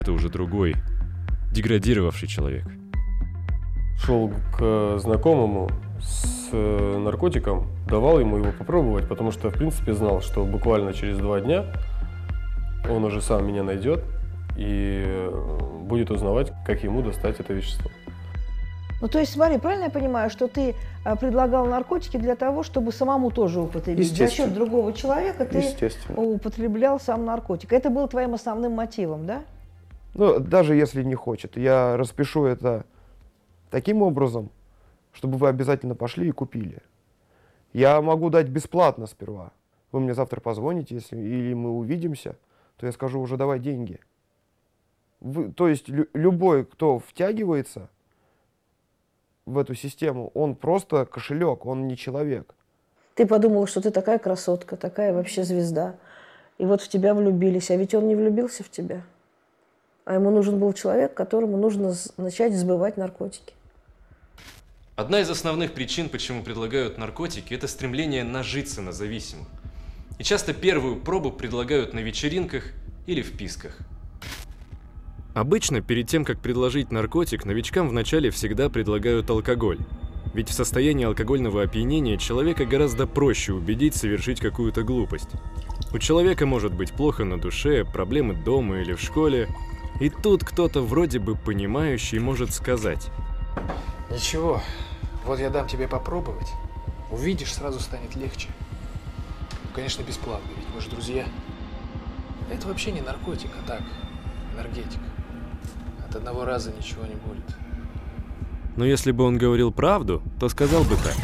Это уже другой, деградировавший человек. Шел к знакомому с наркотиком, давал ему его попробовать, потому что, в принципе, знал, что буквально через 2 дня он уже сам меня найдет и будет узнавать, как ему достать это вещество. Ну, то есть, смотри, правильно я понимаю, что ты предлагал наркотики для того, чтобы самому тоже употребить? За счет другого человека ты употреблял сам наркотик. Это было твоим основным мотивом, да? Ну, даже если не хочет. Я распишу это таким образом, чтобы вы обязательно пошли и купили. Я могу дать бесплатно сперва. Вы мне завтра позвоните, или мы увидимся, то я скажу уже давай деньги. То есть любой, кто втягивается в эту систему, он просто кошелек, он не человек. Ты подумал, что ты такая красотка, такая вообще звезда. И вот в тебя влюбились, а ведь он не влюбился в тебя. А ему нужен был человек, которому нужно начать сбывать наркотики. Одна из основных причин, почему предлагают наркотики, это стремление нажиться на зависимых. И часто первую пробу предлагают на вечеринках или в писках. Обычно, перед тем, как предложить наркотик, новичкам вначале всегда предлагают алкоголь. Ведь в состоянии алкогольного опьянения человека гораздо проще убедить совершить какую-то глупость. У человека может быть плохо на душе, проблемы дома или в школе. И тут кто-то вроде бы понимающий может сказать: ничего, вот я дам тебе попробовать. Увидишь, сразу станет легче. Ну, конечно, бесплатно, ведь мы же друзья. Это вообще не наркотик, а так, энергетик. От одного раза ничего не будет. Но если бы он говорил правду, то сказал бы так: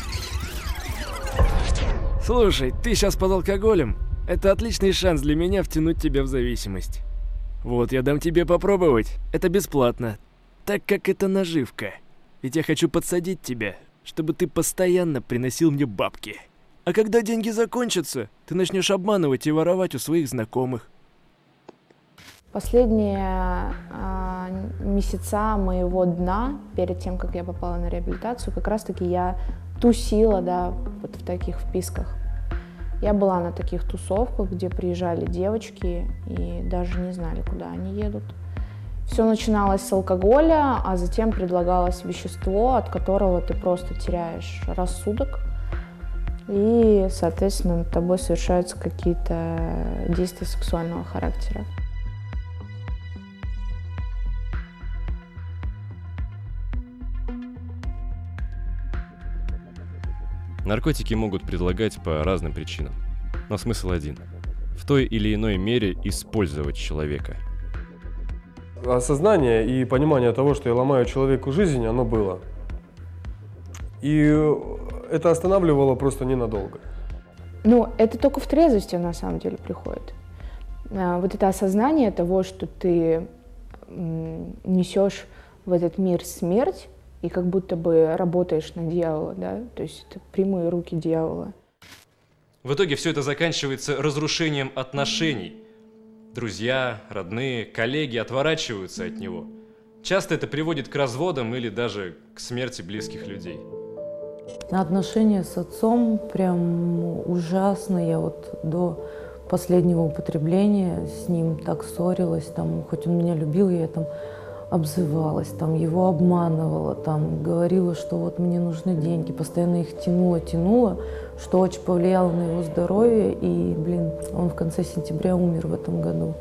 слушай, ты сейчас под алкоголем. Это отличный шанс для меня втянуть тебя в зависимость. Вот, я дам тебе попробовать. Это бесплатно, так как это наживка. Ведь я хочу подсадить тебя, чтобы ты постоянно приносил мне бабки. А когда деньги закончатся, ты начнешь обманывать и воровать у своих знакомых. Последние месяца моего дна, перед тем, как я попала на реабилитацию, как раз-таки я тусила, да, вот в таких вписках. Я была на таких тусовках, где приезжали девочки и даже не знали, куда они едут. Все начиналось с алкоголя, а затем предлагалось вещество, от которого ты просто теряешь рассудок. И, соответственно, над тобой совершаются какие-то действия сексуального характера. Наркотики могут предлагать по разным причинам, но смысл один – в той или иной мере использовать человека. Осознание и понимание того, что я ломаю человеку жизнь, оно было. И это останавливало просто ненадолго. Ну, это только в трезвости на самом деле приходит. Вот это осознание того, что ты несешь в этот мир смерть, и как будто бы работаешь на дьявола, да, то есть это прямые руки дьявола. В итоге все это заканчивается разрушением отношений. Друзья, родные, коллеги отворачиваются от него. Часто это приводит к разводам или даже к смерти близких людей. Отношения с отцом прям ужасно. Я вот до последнего употребления с ним так ссорилась, там, хоть он меня любил, я там обзывалась, там, его обманывала, там, говорила, что вот мне нужны деньги, постоянно их тянула, что очень повлияло на его здоровье, и, блин, он в конце сентября умер в этом году.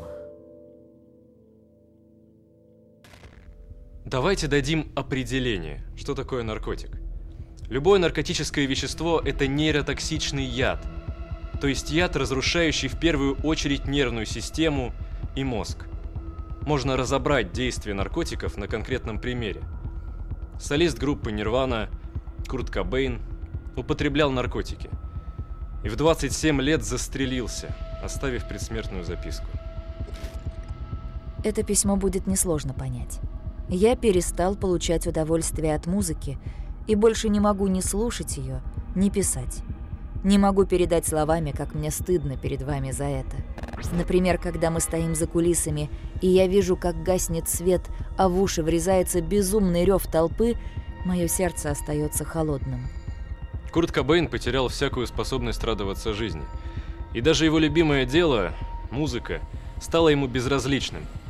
Давайте дадим определение, что такое наркотик. Любое наркотическое вещество – это нейротоксичный яд, то есть яд, разрушающий в первую очередь нервную систему и мозг. Можно разобрать действие наркотиков на конкретном примере. Солист группы Nirvana Курт Кобейн употреблял наркотики и в 27 лет застрелился, оставив предсмертную записку. Это письмо будет несложно понять. Я перестал получать удовольствие от музыки и больше не могу ни слушать ее, ни писать. Не могу передать словами, как мне стыдно перед вами за это. Например, когда мы стоим за кулисами, и я вижу, как гаснет свет, а в уши врезается безумный рев толпы, мое сердце остается холодным. Курт Кобейн потерял всякую способность радоваться жизни. И даже его любимое дело, музыка, стало ему безразличным.